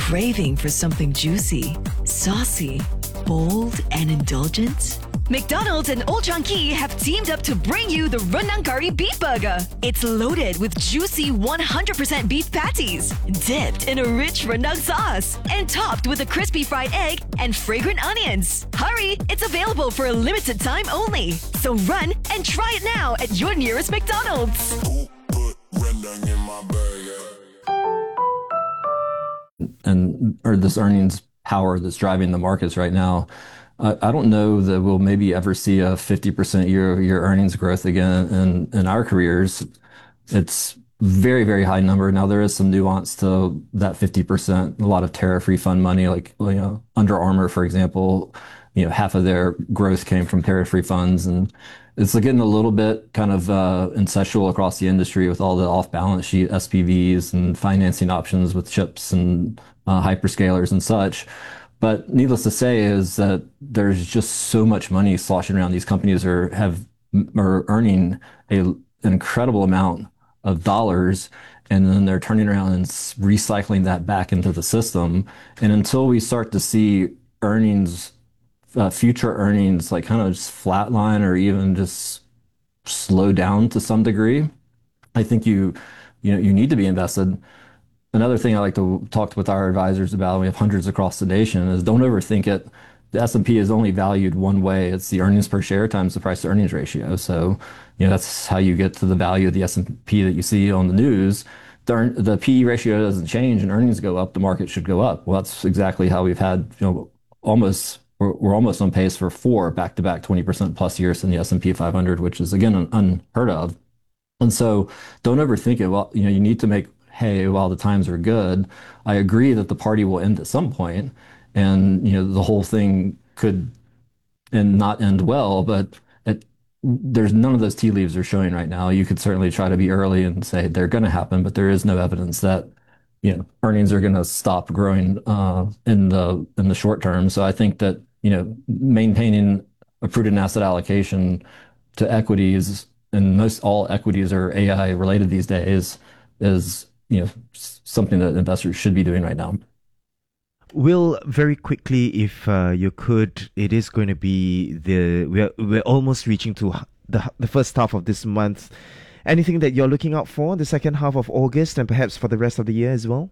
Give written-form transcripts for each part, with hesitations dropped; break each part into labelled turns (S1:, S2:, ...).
S1: craving for something juicy, saucy, bold, and indulgent? McDonald's and Old Chang Kee have teamed up to bring you the Rendang Curry Beef Burger. It's loaded with juicy 100% beef patties, dipped in a rich rendang sauce, and topped with a crispy fried egg and fragrant onions. Hurry! It's available for a limited time only. So run and try it now at your nearest McDonald's.
S2: Put rendang in my burger.
S3: Or this earnings power that's driving the markets right now. I don't know that we'll maybe ever see a 50% year-over-year earnings growth again in our careers. It's very, very high number. Now there is some nuance to that 50%. A lot of tariff refund money, like Under Armour, for example, half of their growth came from tariff refunds, and it's getting a little bit kind of incestual across the industry with all the off-balance sheet SPVs and financing options with chips and hyperscalers and such. But needless to say is that there's just so much money sloshing around. These companies are earning an incredible amount of dollars, and then they're turning around and recycling that back into the system. And until we start to see earnings, future earnings, like kind of just flatline or even just slow down to some degree, I think you need to be invested. Another thing I like to talk with our advisors about, we have hundreds across the nation, is don't overthink it. The S&P is only valued one way. It's the earnings per share times the price to earnings ratio. So, that's how you get to the value of the S&P that you see on the news. The PE ratio doesn't change and earnings go up, the market should go up. Well, that's exactly how we've had, we're almost on pace for 4 back-to-back 20% plus years in the S&P 500, which is, again, unheard of. And so don't overthink it. Well, you need to make hay while the times are good. I agree that the party will end at some point, and the whole thing could not end well, but there's none of those tea leaves are showing right now. You could certainly try to be early and say they're going to happen, but there is no evidence that earnings are going to stop growing in the short term. So I think that maintaining a prudent asset allocation to equities, and most all equities are AI related these days, is something that investors should be doing right now.
S4: Will, very quickly, if you could, it is going to be we're almost reaching to the first half of this month. Anything that you're looking out for the second half of August and perhaps for the rest of the year as well?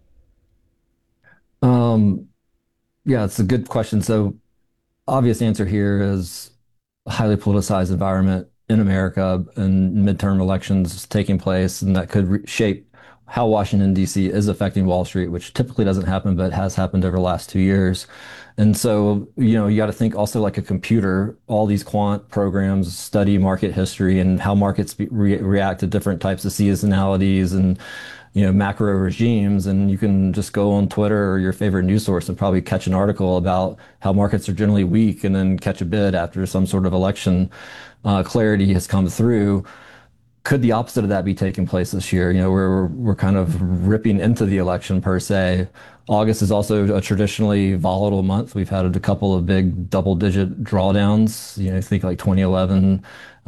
S3: Yeah, it's a good question. So obvious answer here is a highly politicized environment in America and midterm elections taking place, and that could shape how Washington, D.C. is affecting Wall Street, which typically doesn't happen, but has happened over the last 2 years. And so, you got to think also like a computer. All these quant programs study market history and how markets react to different types of seasonalities and, macro regimes. And you can just go on Twitter or your favorite news source and probably catch an article about how markets are generally weak and then catch a bid after some sort of election clarity has come through. Could the opposite of that be taking place this year? We're kind of ripping into the election per se. August is also a traditionally volatile month. We've had a couple of big double-digit drawdowns. Think like 2011,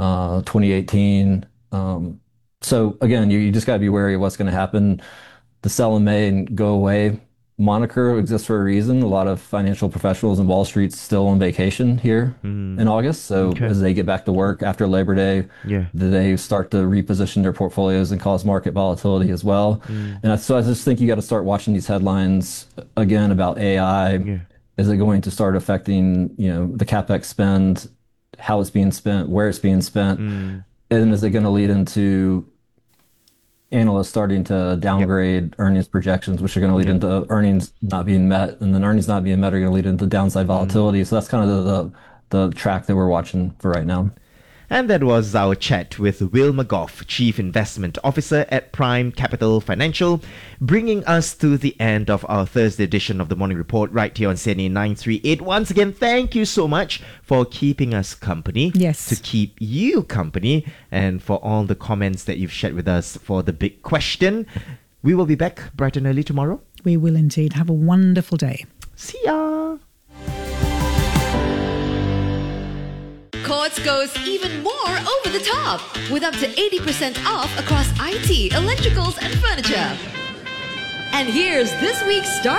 S3: 2018. So again, you just got to be wary of what's going to happen. The sell in May and go away moniker exists for a reason. A lot of financial professionals in Wall Street's still on vacation here in August. So as they get back to work after Labor Day, they start to reposition their portfolios and cause market volatility as well. And so I just think you got to start watching these headlines again about AI. Is it going to start affecting, the CapEx spend, how it's being spent, where it's being spent? And is it going to lead into analysts starting to downgrade earnings projections, which are going to lead into earnings not being met, and then earnings not being met are going to lead into downside volatility. So that's kind of the track that we're watching for right now.
S4: And that was our chat with Will McGough, Chief Investment Officer at Prime Capital Financial, bringing us to the end of our Thursday edition of the Morning Report right here on CNA 938. Once again, thank you so much for keeping us company.
S5: Yes.
S4: To keep you company, and for all the comments that you've shared with us for the big question. We will be back bright and early tomorrow.
S5: We will indeed. Have a wonderful day.
S4: See ya.
S6: Courts goes even more over the top with up to 80% off across IT, electricals, and furniture. And here's this week's star